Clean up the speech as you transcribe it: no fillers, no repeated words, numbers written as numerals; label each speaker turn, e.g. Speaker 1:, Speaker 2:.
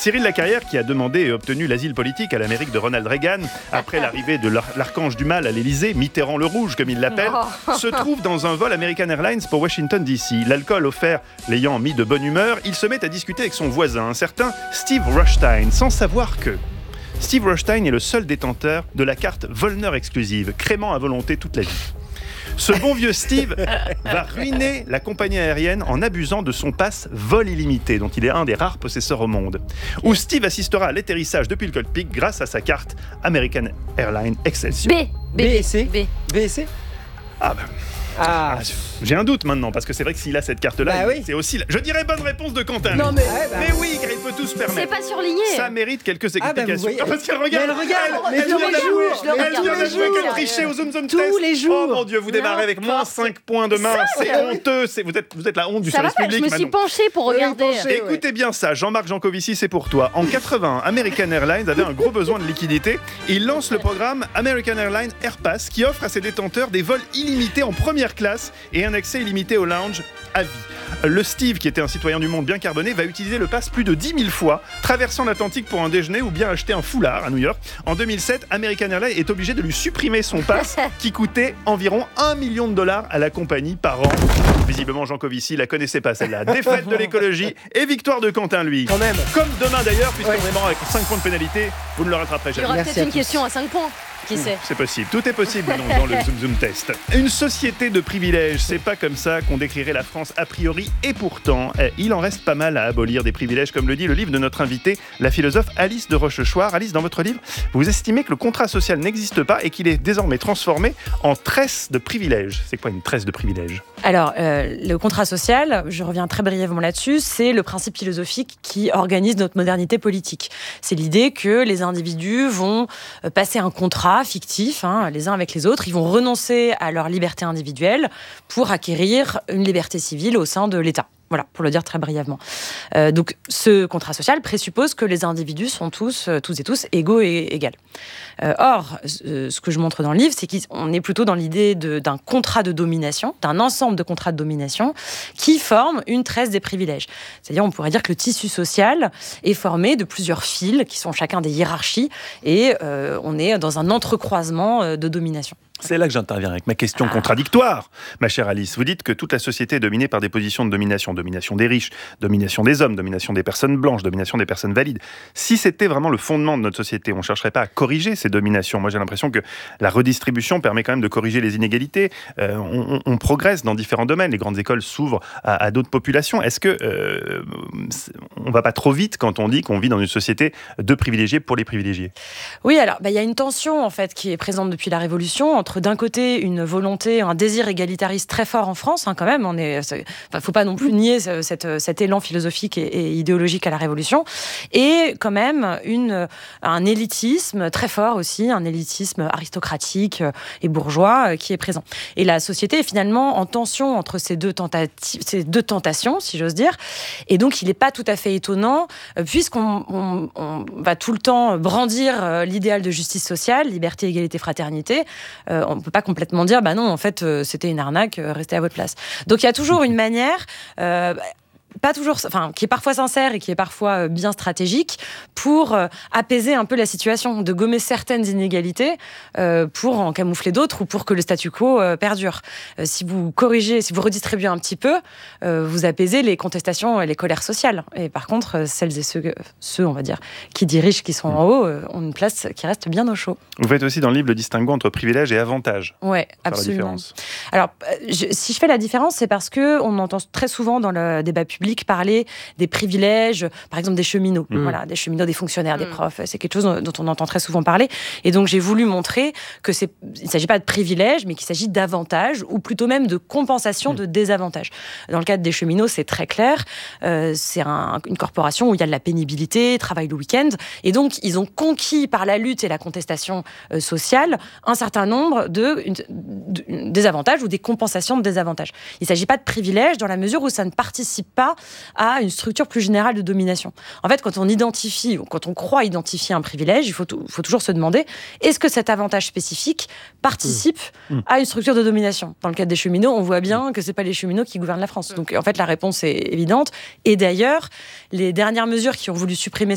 Speaker 1: Cyril Lacarrière, qui a demandé et obtenu l'asile politique à l'Amérique de Ronald Reagan, après l'arrivée de l'archange du mal à l'Élysée, Mitterrand le Rouge comme il l'appelle, se trouve dans un vol American Airlines pour Washington DC. L'alcool offert l'ayant mis de bonne humeur, il se met à discuter avec son voisin, un certain Steve Rothstein, sans savoir que Steve Rothstein est le seul détenteur de la carte Vollner exclusive, crémant à volonté toute la vie. Ce bon vieux Steve va ruiner la compagnie aérienne en abusant de son pass vol illimité, dont il est un des rares possesseurs au monde. Où Steve assistera à l'atterrissage depuis le cockpit grâce à sa carte American Airlines Excelsior.
Speaker 2: BSC.
Speaker 1: J'ai un doute maintenant, parce que c'est vrai que s'il a cette carte-là, c'est aussi... Je dirais bonne réponse de Quentin.
Speaker 2: Non, mais
Speaker 1: oui, car il peut tout se permettre.
Speaker 3: C'est pas surligné.
Speaker 1: Ça mérite quelques explications.
Speaker 2: Parce
Speaker 1: qu'elle regarde.
Speaker 2: Elle vient
Speaker 1: de jouer qu'elle trichait au Zoom Test.
Speaker 2: tous les jours.
Speaker 1: Oh mon Dieu, vous démarrez avec moins 5 points demain. C'est honteux. Vous êtes la honte du service public.
Speaker 3: Je me suis penchée pour regarder.
Speaker 1: Écoutez bien ça, Jean-Marc Jancovici, c'est pour toi. En 80, American Airlines avait un gros besoin de liquidité. Il lance le programme American Airlines AirPass, qui offre à ses détenteurs des vols illimités en première classe et un accès illimité au lounge à vie. Le Steve, qui était un citoyen du monde bien carboné, va utiliser le pass plus de 10 000 fois, traversant l'Atlantique pour un déjeuner ou bien acheter un foulard à New York. En 2007, American Airlines est obligé de lui supprimer son pass qui coûtait environ $1 million à la compagnie par an. Visiblement, Jean Covici la connaissait pas celle-là. Défaite de l'écologie et victoire de Quentin, lui.
Speaker 2: Quand même.
Speaker 1: Comme demain d'ailleurs, puisqu'on est mort avec 5 points de pénalité, vous ne le rattraperez
Speaker 3: Il y
Speaker 1: jamais.
Speaker 3: aura peut-être une question à 5 points. Qui sait ?
Speaker 1: C'est possible, tout est possible dans le Zoom Test. Une société de privilèges, c'est pas comme ça qu'on décrirait la France a priori, et pourtant, il en reste pas mal à abolir des privilèges, comme le dit le livre de notre invitée, la philosophe Alice de Rochechouart. Alice, dans votre livre, vous estimez que le contrat social n'existe pas et qu'il est désormais transformé en tresse de privilèges. C'est quoi une tresse de privilèges ?
Speaker 4: Alors, le contrat social, je reviens très brièvement là-dessus, c'est le principe philosophique qui organise notre modernité politique. C'est l'idée que les individus vont passer un contrat fictifs, les uns avec les autres. Ils vont renoncer à leur liberté individuelle pour acquérir une liberté civile au sein de l'État. Voilà, pour le dire très brièvement. Donc, ce contrat social présuppose que les individus sont tous et tous égaux et égales. Or, ce que je montre dans le livre, c'est qu'on est plutôt dans l'idée d'un contrat de domination, d'un ensemble de contrats de domination qui forment une tresse des privilèges. C'est-à-dire, on pourrait dire que le tissu social est formé de plusieurs fils qui sont chacun des hiérarchies et on est dans un entrecroisement de domination.
Speaker 1: C'est là que j'interviens avec ma question contradictoire, ma chère Alice. Vous dites que toute la société est dominée par des positions de domination. Domination des riches, domination des hommes, domination des personnes blanches, domination des personnes valides. Si c'était vraiment le fondement de notre société, on ne chercherait pas à corriger ces dominations. Moi, j'ai l'impression que la redistribution permet quand même de corriger les inégalités. On progresse dans différents domaines. Les grandes écoles s'ouvrent à d'autres populations. Est-ce que on ne va pas trop vite quand on dit qu'on vit dans une société de privilégiés pour les privilégiés ?
Speaker 4: Oui, alors, y a une tension, en fait, qui est présente depuis la Révolution entre d'un côté une volonté, un désir égalitariste très fort en France, quand même. Faut pas non plus nier cet élan philosophique et idéologique à la Révolution, et quand même un élitisme très fort aussi, un élitisme aristocratique et bourgeois qui est présent. Et la société est finalement en tension entre ces deux tentations, si j'ose dire. Et donc, il n'est pas tout à fait étonnant, puisqu'on va tout le temps brandir l'idéal de justice sociale, liberté, égalité, fraternité. On ne peut pas complètement dire, non, en fait, c'était une arnaque, restez à votre place. Donc, il y a toujours une manière... qui est parfois sincère et qui est parfois bien stratégique pour apaiser un peu la situation, de gommer certaines inégalités pour en camoufler d'autres ou pour que le statu quo perdure. Si vous corrigez, si vous redistribuez un petit peu, vous apaisez les contestations et les colères sociales. Et par contre, celles et ceux, on va dire, qui dirigent, qui sont en haut, ont une place qui reste bien au chaud.
Speaker 1: Vous faites aussi dans le livre le distinguo entre privilèges et avantages.
Speaker 4: Oui, absolument. Alors, si je fais la différence, c'est parce qu'on entend très souvent dans le débat public parler des privilèges, par exemple des cheminots, des cheminots, des fonctionnaires, des profs. C'est quelque chose dont on entend très souvent parler. Et donc, j'ai voulu montrer il ne s'agit pas de privilèges, mais qu'il s'agit d'avantages, ou plutôt même de compensation de désavantages. Dans le cadre des cheminots, c'est très clair. C'est une corporation où il y a de la pénibilité, travail le week-end. Et donc, ils ont conquis par la lutte et la contestation sociale un certain nombre de désavantages ou des compensations de désavantages. Il ne s'agit pas de privilèges dans la mesure où ça ne participe pas à une structure plus générale de domination. En fait, quand on croit identifier un privilège, il faut toujours se demander, est-ce que cet avantage spécifique participe à une structure de domination ? Dans le cadre des cheminots, on voit bien que ce n'est pas les cheminots qui gouvernent la France. Donc, en fait, la réponse est évidente. Et d'ailleurs, les dernières mesures qui ont voulu supprimer